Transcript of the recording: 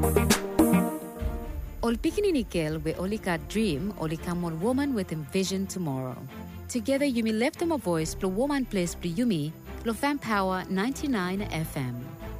Ol pikininikil we olika dream olika mon woman with envision tomorrow. Together Yumi left them a voice plo woman place plo Yumi lo fan power 99 FM.